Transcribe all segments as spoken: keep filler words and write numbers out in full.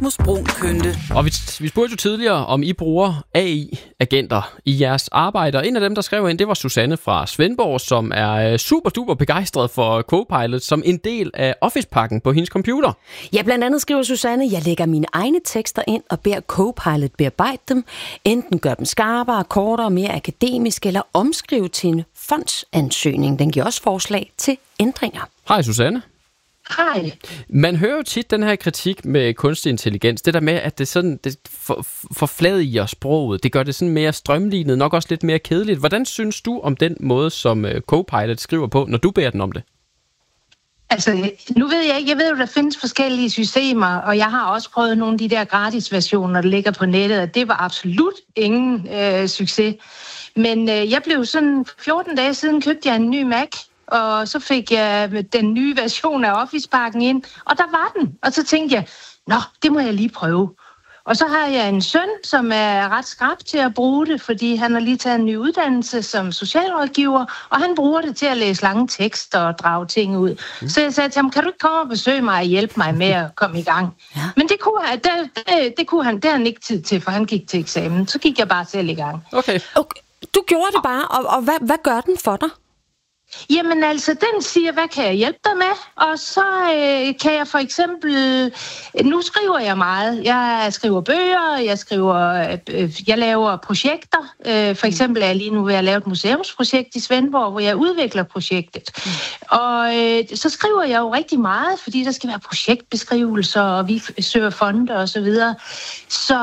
Rasmus Bruun Kønte. Og vi, vi spurgte jo tidligere, om I bruger A I-agenter i jeres arbejde. Og en af dem, der skrev ind, det var Susanne fra Svendborg, som er super duper begejstret for Copilot som en del af Office-pakken på hendes computer. Ja, blandt andet skriver Susanne, jeg lægger mine egne tekster ind og beder Copilot bearbejde dem. Enten gør dem skarpere, kortere, mere akademiske eller omskrive til en fondsansøgning. Den giver også forslag til ændringer. Hej Susanne. Hej. Man hører jo tit den her kritik med kunstig intelligens. Det der med, at det sådan det for, forfladiger sproget. Det gør det sådan mere strømlignet, nok også lidt mere kedeligt. Hvordan synes du om den måde, som Copilot skriver på, når du beder den om det? Altså, nu ved jeg ikke. Jeg ved jo, der findes forskellige systemer, og jeg har også prøvet nogle af de der gratis versioner, der ligger på nettet, og det var absolut ingen øh, succes. Men øh, jeg blev sådan fjorten dage siden, købte jeg en ny Mac, og så fik jeg den nye version af Office-pakken ind, og der var den. Og så tænkte jeg, nå, det må jeg lige prøve. Og så har jeg en søn, som er ret skrap til at bruge det, fordi han har lige taget en ny uddannelse som socialrådgiver, og han bruger det til at læse lange tekster og drage ting ud. Mm. Så jeg sagde til ham, kan du ikke komme og besøge mig og hjælpe mig med at komme i gang? Ja. Men det kunne, han, det, det, det kunne han, det har han ikke tid til, for han gik til eksamen. Så gik jeg bare selv i gang. Okay. okay. Du gjorde det bare, og, og hvad, hvad gør den for dig? Jamen altså, den siger, hvad kan jeg hjælpe dig med? Og så øh, kan jeg for eksempel... Nu skriver jeg meget. Jeg skriver bøger, jeg skriver... Øh, jeg laver projekter. Øh, for eksempel er jeg lige nu ved at lave et museumsprojekt i Svendborg, hvor jeg udvikler projektet. Mm. Og øh, så skriver jeg jo rigtig meget, fordi der skal være projektbeskrivelser, og vi søger fonde og så videre. Så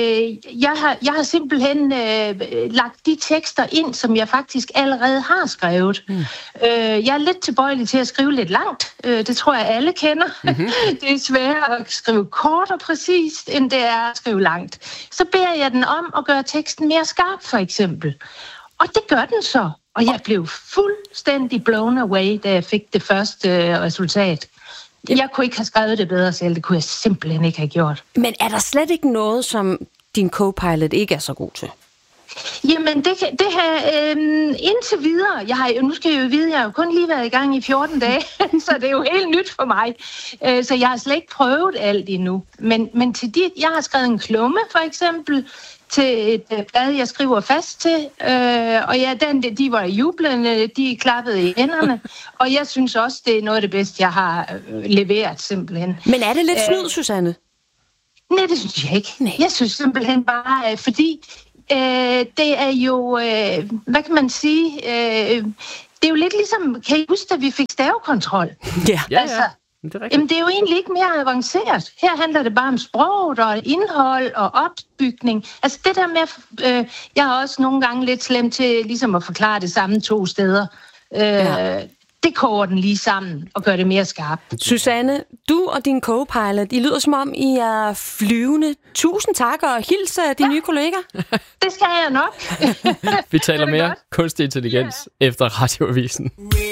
øh, jeg, har, jeg har simpelthen øh, lagt de tekster ind, som jeg faktisk allerede har skrevet. Mm. Øh, jeg er lidt tilbøjelig til at skrive lidt langt. Øh, det tror jeg, alle kender. Mm-hmm. Det er sværere at skrive kort og præcist, end det er at skrive langt. Så beder jeg den om at gøre teksten mere skarp, for eksempel. Og det gør den så. Og jeg blev fuldstændig blown away, da jeg fik det første øh, resultat. Jeg kunne ikke have skrevet det bedre selv. Det kunne jeg simpelthen ikke have gjort. Men er der slet ikke noget, som din Copilot ikke er så god til? Jamen, det, det her, øh, indtil videre, jeg har, nu skal jeg jo vide, jeg har jo kun lige været i gang i fjorten dage, så det er jo helt nyt for mig. Øh, så jeg har slet ikke prøvet alt endnu. Men, men til de, jeg har skrevet en klumme, for eksempel, til et øh, blad, jeg skriver fast til, øh, og ja, den, de var jublende, de klappede i hænderne, og jeg synes også, det er noget af det bedste, jeg har øh, leveret, simpelthen. Men er det lidt snyd, øh, Susanne? Nej, det synes jeg ikke. Nej. Jeg synes simpelthen bare, øh, fordi... Øh, det er jo, øh, hvad kan man sige, øh, det er jo lidt ligesom, kan I huske, at vi fik stavekontrol? Ja, ja, altså, ja. Det er rigtigt. Jamen, det er jo egentlig ikke mere avanceret. Her handler det bare om sproget og indhold og opbygning. Altså det der med, øh, jeg har også nogle gange lidt slemt til ligesom at forklare det samme to steder. Øh, ja. Det koger den lige sammen og gør det mere skarpt. Susanne, du og din Copilot, I lyder som om, I er flyvende. Tusind tak og hils de ja. nye kolleger. Det skal jeg nok. Vi taler mere kunstig intelligens yeah. efter Radioavisen.